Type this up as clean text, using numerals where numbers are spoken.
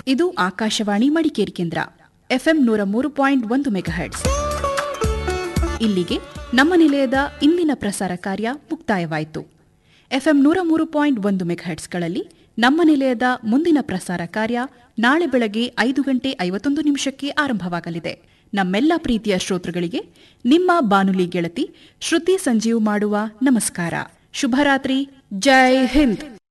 ಇದು ಆಕಾಶವಾಣಿ ಮಡಿಕೇರಿ ಕೇಂದ್ರ ಎಫ್ಎಂ 103.1 ಮೆಗಾಹೆರ್ಟ್ಸ್. ಇಲ್ಲಿಗೆ ನಮ್ಮ ನಿಲಯದ ಇಂದಿನ ಪ್ರಸಾರ ಕಾರ್ಯ ಮುಕ್ತಾಯವಾಯಿತು. ಎಫ್ಎಂ 103.1 ಮೆಗಾಹೆರ್ಟ್ಸ್ಗಳಲ್ಲಿ ನಮ್ಮ ನಿಲಯದ ಮುಂದಿನ ಪ್ರಸಾರ ಕಾರ್ಯ ನಾಳೆ ಬೆಳಗ್ಗೆ 5:51 ಆರಂಭವಾಗಲಿದೆ. ನಮ್ಮೆಲ್ಲ ಪ್ರೀತಿಯ ಶ್ರೋತೃಗಳಿಗೆ ನಿಮ್ಮ ಬಾನುಲಿ ಗೆಳತಿ ಶ್ರುತಿ ಸಂಜೀವ್ ಮಾಡುವ ನಮಸ್ಕಾರ. ಶುಭರಾತ್ರಿ. ಜೈ ಹಿಂದ್.